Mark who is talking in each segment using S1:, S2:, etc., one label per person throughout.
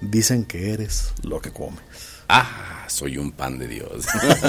S1: Dicen que eres lo que comes.
S2: Soy un pan de Dios.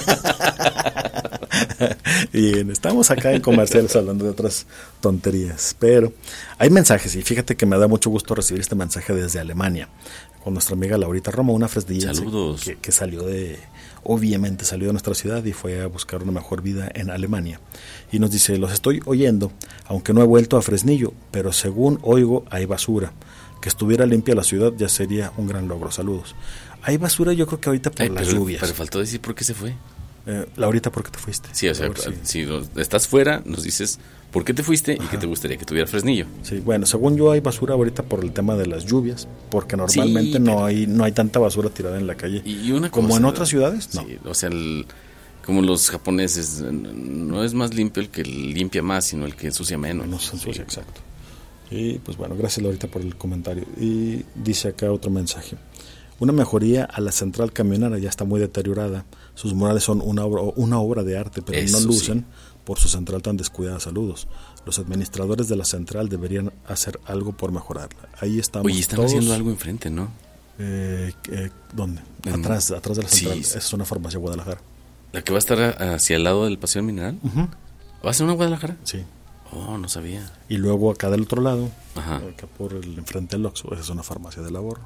S1: Bien, estamos acá en comerciales hablando de otras tonterías, pero hay mensajes y fíjate que me da mucho gusto recibir este mensaje desde Alemania con nuestra amiga Laurita Romo, una fresnillense.
S2: Saludos.
S1: Que obviamente salió de nuestra ciudad y fue a buscar una mejor vida en Alemania. Y nos dice: los estoy oyendo, aunque no he vuelto a Fresnillo, pero según oigo hay basura. Que estuviera limpia la ciudad ya sería un gran logro. Saludos. Hay basura, yo creo que ahorita por las lluvias.
S2: Pero faltó decir por qué se fue.
S1: Laurita, ¿por qué te fuiste?
S2: Sí, o sea, si estás fuera, nos dices por qué te fuiste. Ajá. Y que te gustaría que tuviera Fresnillo.
S1: Sí, bueno, según yo hay basura ahorita por el tema de las lluvias, porque normalmente no hay tanta basura tirada en la calle.
S2: Y una
S1: como
S2: cosa,
S1: en otras ciudades, no.
S2: Sí, o sea, como los japoneses, no es más limpio el que limpia más, sino el que ensucia menos.
S1: No se ensucia, exacto. Y pues bueno, gracias Laurita por el comentario. Y dice acá otro mensaje: una mejoría a la central camionera, ya está muy deteriorada. Sus murales son una obra de arte, pero eso no lucen por su central tan descuidada. Saludos. Los administradores de la central deberían hacer algo por mejorarla. Ahí estamos.
S2: Oye, están haciendo algo enfrente, ¿no?
S1: ¿Dónde? Atrás de la central. Sí. Es una farmacia Guadalajara.
S2: ¿La que va a estar hacia el lado del Paseo Mineral?
S1: Uh-huh.
S2: ¿Va a ser una Guadalajara?
S1: Sí.
S2: Oh, no sabía.
S1: Y luego acá del otro lado,
S2: ajá,
S1: acá por el enfrente del Oxxo, esa es una farmacia del ahorro.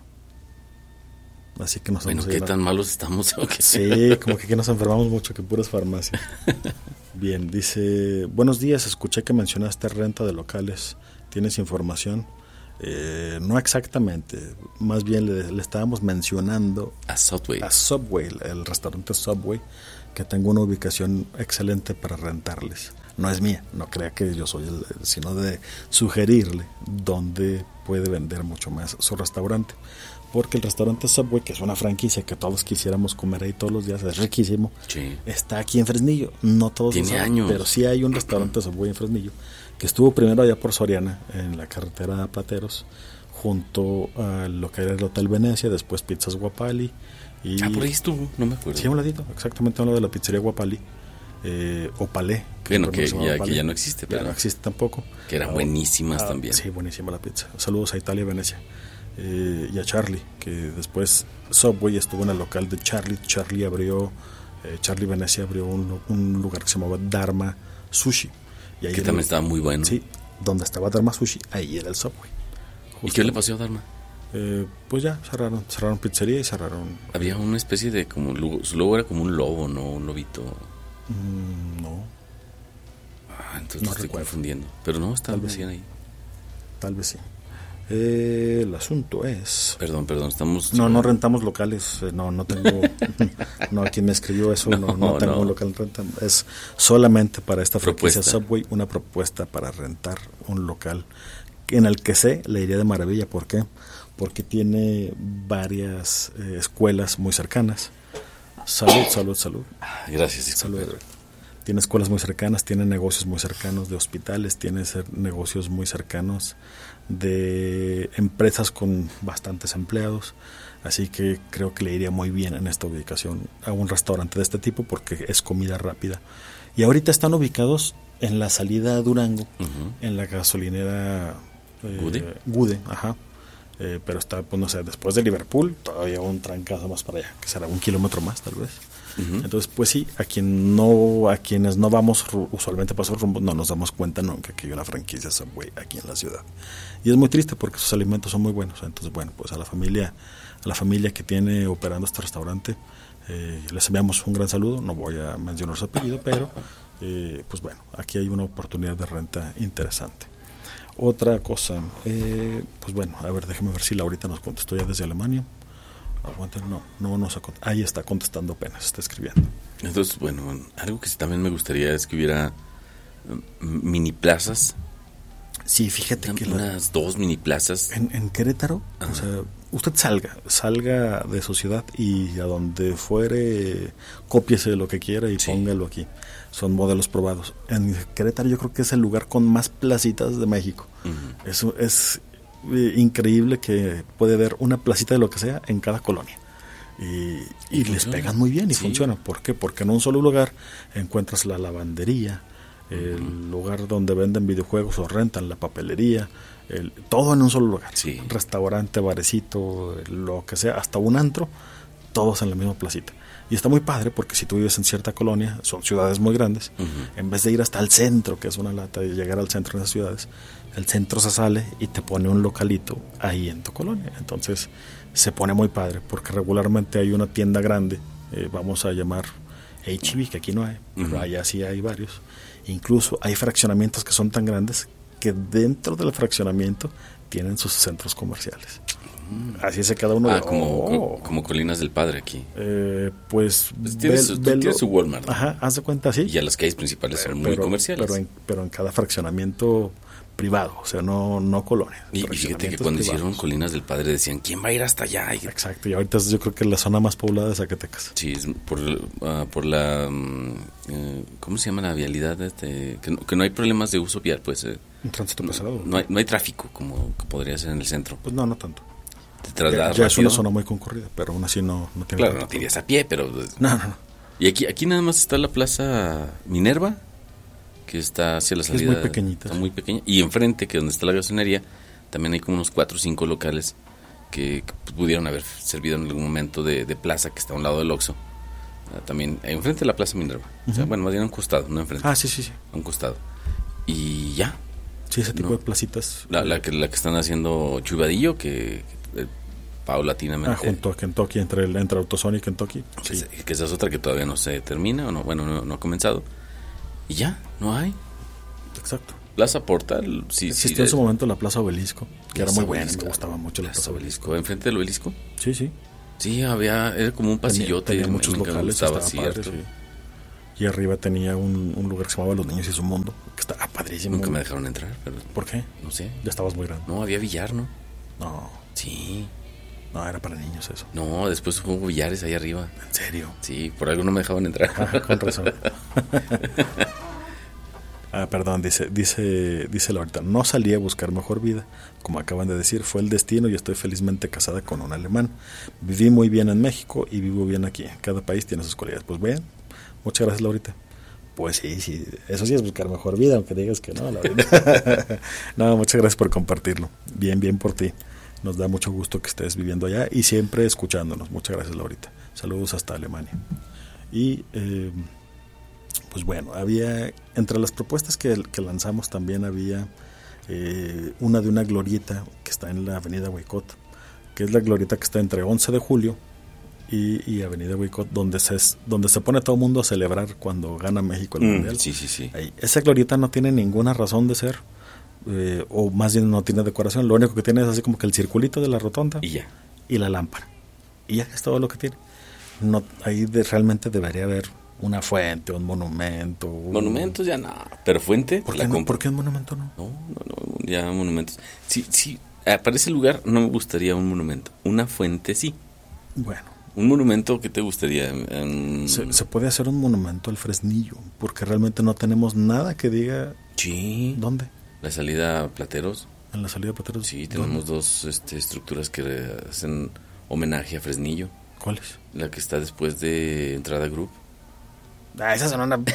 S1: Así que nos
S2: bueno, ¿qué tan malos estamos? Okay.
S1: Sí, como que nos enfermamos mucho, que puras farmacias. Bien, dice: buenos días, escuché que mencionaste renta de locales. ¿Tienes información? No exactamente, más bien le estábamos mencionando
S2: a
S1: Subway, el restaurante Subway, que tengo una ubicación excelente para rentarles. No es mía, no crea que yo soy sino de sugerirle dónde puede vender mucho más su restaurante, porque el restaurante Subway, que es una franquicia que todos quisiéramos comer ahí todos los días, es riquísimo.
S2: Sí.
S1: Está aquí en Fresnillo, no todos
S2: tiene
S1: saben,
S2: años,
S1: pero sí hay un restaurante Subway en Fresnillo, que estuvo primero allá por Soriana, en la carretera de Plateros, junto a lo que era el Hotel Venecia, después Pizzas Guapali. Y
S2: por ahí estuvo, no me acuerdo.
S1: Sí, a un ladito, exactamente a un lado de la pizzería Guapali. O Palé,
S2: bueno, que ya no existe, pero
S1: ya no existe tampoco.
S2: Que eran buenísimas también.
S1: Sí, buenísima la pizza. Saludos a Italia y Venecia. Y a Charlie, que después Subway estuvo en el local de Charlie. Charlie Venecia abrió un lugar que se llamaba Dharma Sushi. Y ahí
S2: que también estaba muy bueno.
S1: Sí, donde estaba Dharma Sushi, ahí era el Subway.
S2: ¿Y qué le pasó a Dharma?
S1: Pues ya, cerraron pizzería y cerraron.
S2: Había una especie de su logo era como un lobo, ¿no? Un lobito.
S1: No.
S2: Entonces no estoy confundiendo. Pero no, tal vez ahí.
S1: Tal vez sí. El asunto es...
S2: Perdón, estamos...
S1: No rentamos locales, no tengo... no, quien me escribió eso, no tengo un local renta. Es solamente para esta franquicia Subway, una propuesta para rentar un local en el que le iría de maravilla. ¿Por qué? Porque tiene varias escuelas muy cercanas. Salud.
S2: Gracias.
S1: Salud. Tiene escuelas muy cercanas, tiene negocios muy cercanos de hospitales, tiene negocios muy cercanos de empresas con bastantes empleados. Así que creo que le iría muy bien en esta ubicación a un restaurante de este tipo, porque es comida rápida. Y ahorita están ubicados en la salida a Durango, uh-huh, en la gasolinera Gude, ajá. Pero está, pues no sé, después de Liverpool, todavía un trancazo más para allá, que será 1 kilómetro más tal vez. Uh-huh. Entonces, pues sí, a quienes no vamos usualmente para esos rumbos, no nos damos cuenta nunca que hay una franquicia Subway aquí en la ciudad. Y es muy triste porque sus alimentos son muy buenos. Entonces, bueno, pues a la familia que tiene operando este restaurante, les enviamos un gran saludo. No voy a mencionar su apellido, pero pues bueno, aquí hay una oportunidad de renta interesante. Otra cosa, pues bueno, a ver, déjeme ver si Laurita nos contestó ya desde Alemania. Aguanten, no nos ha contestado. Ahí está contestando apenas, está escribiendo.
S2: Entonces, bueno, algo que también me gustaría es que hubiera mini plazas.
S1: Sí, fíjate que
S2: unas 2 mini plazas.
S1: En Querétaro, ajá, o sea, usted salga de su ciudad y a donde fuere, cópiese de lo que quiera y sí, póngalo aquí. Son modelos probados. En Querétaro yo creo que es el lugar con más placitas de México. Uh-huh. Eso es increíble, que puede haber una placita de lo que sea en cada colonia. Y les pegan muy bien y sí, funcionan. ¿Por qué? Porque en un solo lugar encuentras la lavandería, el lugar donde venden videojuegos o rentan, la papelería, todo en un solo lugar.
S2: Sí.
S1: Restaurante, barecito, lo que sea, hasta un antro, todos en la misma placita. Y está muy padre porque si tú vives en cierta colonia, son ciudades muy grandes, en vez de ir hasta el centro, que es una lata de llegar al centro de esas ciudades, el centro se sale y te pone un localito ahí en tu colonia. Entonces se pone muy padre porque regularmente hay una tienda grande, vamos a llamar H-E-B, que aquí no hay, pero allá sí hay varios. Incluso hay fraccionamientos que son tan grandes que dentro del fraccionamiento tienen sus centros comerciales. Así es cada uno.
S2: Como Colinas del Padre aquí.
S1: Pues
S2: tiene su Walmart.
S1: Ajá, haz de cuenta, sí.
S2: Y ya las calles principales son muy comerciales.
S1: Pero en cada fraccionamiento privado, o sea, no colonias.
S2: Y fíjate que cuando hicieron Colinas del Padre decían, ¿quién va a ir hasta allá?
S1: Exacto, y ahorita yo creo que es la zona más poblada de Zacatecas.
S2: Sí, es por la... ¿cómo se llama la vialidad? Que no hay problemas de uso vial, pues.
S1: Un tránsito pesado.
S2: No hay tráfico como que podría ser en el centro.
S1: Pues no tanto.
S2: Te trasladas
S1: ya es una zona muy concurrida, pero aún así no tiene...
S2: Claro, no te irías a pie, pero...
S1: No.
S2: Y aquí nada más está la Plaza Minerva, que está hacia la salida.
S1: Es muy pequeñita.
S2: Está muy pequeña. Y enfrente, que donde está la gasolinería, también hay como unos 4 o 5 locales que pudieron haber servido en algún momento de plaza, que está a un lado del Oxxo. También enfrente de la Plaza Minerva. O sea, bueno, más bien a un costado, no enfrente.
S1: Sí.
S2: A un costado. Y ya.
S1: Sí, ese tipo de placitas.
S2: La que están haciendo Chubadillo, que paulatinamente.
S1: Junto a Kentucky, entre AutoZone y Kentucky. Sí.
S2: Que esa es otra que todavía no se termina, no ha comenzado. Y ya, no hay.
S1: Exacto.
S2: Plaza Portal, sí.
S1: Existió en su momento la Plaza Obelisco, que era muy buena, me gustaba mucho la Plaza Obelisco.
S2: ¿Enfrente del Obelisco?
S1: Sí.
S2: Sí, era como un pasillote.
S1: Tenía muchos locales,
S2: estaba
S1: padre, sí. Y arriba tenía un lugar que se llamaba Los Niños y su Mundo, que estaba padrísimo.
S2: Nunca me dejaron entrar. Pero
S1: ¿por qué?
S2: No sé.
S1: Ya estabas muy grande.
S2: No, había billar, ¿no?
S1: No.
S2: Sí.
S1: No, era para niños eso.
S2: No, después hubo billares ahí arriba.
S1: ¿En serio?
S2: Sí, por algo no me dejaban entrar.
S1: Con razón. Perdón, dice Laurita, no salí a buscar mejor vida, como acaban de decir, fue el destino y estoy felizmente casada con un alemán. Viví muy bien en México y vivo bien aquí. Cada país tiene sus cualidades. Pues bien, muchas gracias, Laurita. Pues sí, eso sí es buscar mejor vida, aunque digas que no, Laurita. No, muchas gracias por compartirlo. Bien por ti. Nos da mucho gusto que estés viviendo allá y siempre escuchándonos. Muchas gracias, Laurita. Saludos hasta Alemania. Y pues bueno, había entre las propuestas que lanzamos también había una de una glorieta que está en la avenida Huicot, que es la glorieta que está entre 11 de julio y avenida Huicot, donde se pone todo el mundo a celebrar cuando gana México el Mundial.
S2: Sí.
S1: Ahí, esa glorieta no tiene ninguna razón de ser, o más bien no tiene decoración, lo único que tiene es así como que el circulito de la rotonda y la lámpara, y ya es todo lo que tiene. No, ahí realmente debería haber una fuente, un monumento.
S2: Monumentos ya no, pero fuente.
S1: ¿Por qué un monumento no?
S2: No, ya monumentos. Sí, para ese lugar no me gustaría un monumento. Una fuente sí.
S1: Bueno.
S2: ¿Un monumento qué te gustaría?
S1: Se puede hacer un monumento al Fresnillo, porque realmente no tenemos nada que diga.
S2: Sí.
S1: ¿Dónde?
S2: La salida a Plateros.
S1: ¿En la salida a Plateros?
S2: Sí, tenemos dos estructuras que hacen homenaje a Fresnillo.
S1: ¿Cuáles?
S2: La que está después de Entrada Group.
S1: Esa son una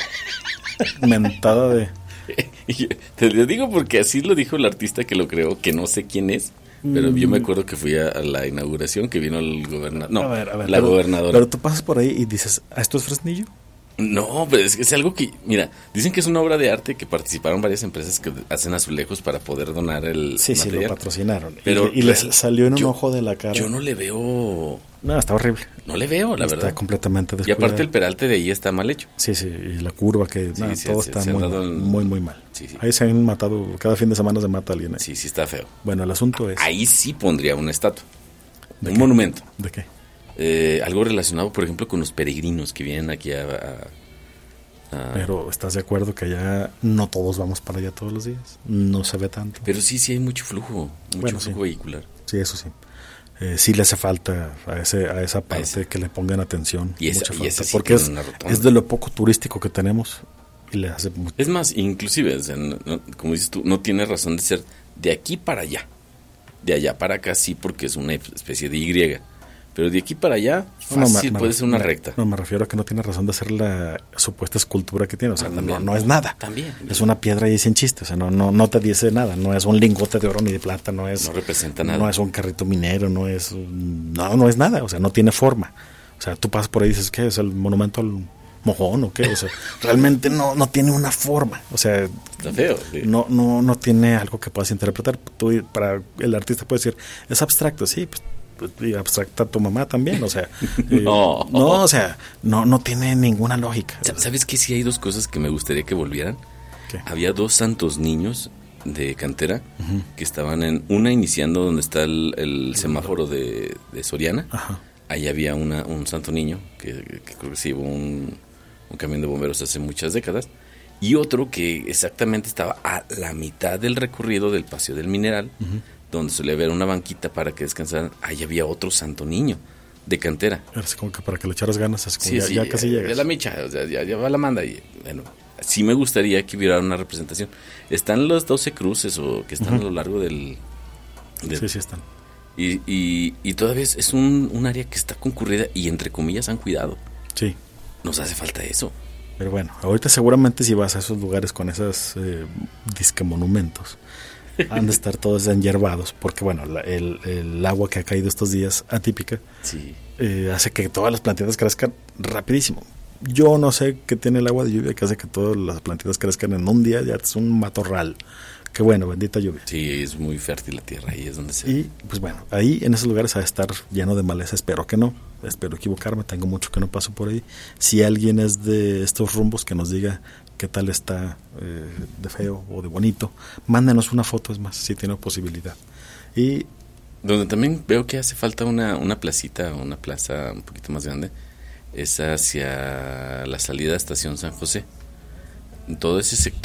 S1: mentada de...
S2: Te lo digo porque así lo dijo el artista que lo creó, que no sé quién es, pero yo me acuerdo que fui a la inauguración, que vino el gobernador. No, la gobernadora.
S1: Pero tú pasas por ahí y dices, ¿esto es Fresnillo?
S2: No, pero es algo que, mira, dicen que es una obra de arte que participaron varias empresas que hacen azulejos para poder donar el material.
S1: Sí, lo patrocinaron.
S2: Pero
S1: y les salió en un ojo de la cara.
S2: Yo no le veo...
S1: No, está horrible.
S2: No le veo, la verdad.
S1: Está completamente descuidado.
S2: Y aparte el peralte de ahí está mal hecho.
S1: Sí, y la curva que... todo está muy mal.
S2: Sí.
S1: Ahí se han matado, cada fin de semana se mata alguien ahí.
S2: Sí, está feo.
S1: Bueno, el asunto es...
S2: Ahí sí pondría una estatua. Un monumento.
S1: ¿De qué?
S2: Algo relacionado, por ejemplo, con los peregrinos que vienen aquí a...
S1: Pero ¿estás de acuerdo que allá no todos vamos para allá todos los días? No se ve tanto.
S2: Pero sí hay mucho flujo, flujo vehicular.
S1: Sí, eso sí. Sí le hace falta a esa parte que le pongan atención.
S2: Y
S1: mucha falta,
S2: sí
S1: porque es de lo poco turístico que tenemos y le hace mucho.
S2: Es más, inclusive, o sea, como dices tú, no tiene razón de ser de aquí para allá. De allá para acá sí, porque es una especie de Y. Pero de aquí para allá, fácil puede ser una recta.
S1: No, me refiero a que no tiene razón de hacer la supuesta escultura que tiene. O sea,
S2: También.
S1: no es nada.
S2: También.
S1: Es una piedra y sin chiste. O sea, no te dice nada. No es un lingote de oro ni de plata. No
S2: representa nada.
S1: No es un carrito minero. No es nada. O sea, no tiene forma. O sea, tú pasas por ahí y dices, ¿qué es el monumento al mojón o qué? O sea, realmente no tiene una forma. O sea,
S2: está feo. Sí.
S1: No tiene algo que puedas interpretar. Tú, para el artista puede decir, es abstracto, sí, pues y abstracta tu mamá también, o sea, o sea, no tiene ninguna lógica.
S2: ¿Sabes qué? Sí hay dos cosas que me gustaría que volvieran.
S1: ¿Qué?
S2: Había dos santos niños de cantera que estaban iniciando donde está el semáforo de Soriana.
S1: Ajá.
S2: Ahí había un santo niño que creo que se llevó un camión de bomberos hace muchas décadas, y otro que exactamente estaba a la mitad del recorrido del Paseo del Mineral, donde solía haber una banquita para que descansaran. Ahí había otro santo niño de cantera.
S1: Es como que para que le echaras ganas, es como
S2: sí,
S1: ya casi llegas.
S2: De la micha, o sea, ya va la manda. Y bueno, sí me gustaría que hubiera una representación. Están los 12 cruces o que están a lo largo del
S1: Sí, están.
S2: Y todavía es un área que está concurrida y entre comillas han cuidado.
S1: Sí.
S2: Nos hace falta eso.
S1: Pero bueno, ahorita seguramente si vas a esos lugares con esos disque monumentos, han de estar todos enhierbados, porque bueno, el agua que ha caído estos días atípica
S2: sí.
S1: Hace que todas las plantitas crezcan rapidísimo. Yo no sé qué tiene el agua de lluvia que hace que todas las plantitas crezcan en un día, ya es un matorral. Qué bueno, bendita lluvia.
S2: Sí, es muy fértil la tierra, ahí es donde se...
S1: Y pues bueno, ahí en esos lugares ha de estar lleno de maleza, espero que no, espero equivocarme, tengo mucho que no paso por ahí. Si alguien es de estos rumbos, que nos diga qué tal está de feo o de bonito, mándenos una foto, es más, si tiene posibilidad. Y
S2: donde también veo que hace falta una placita, una plaza un poquito más grande, es hacia la salida de Estación San José. En todo ese sector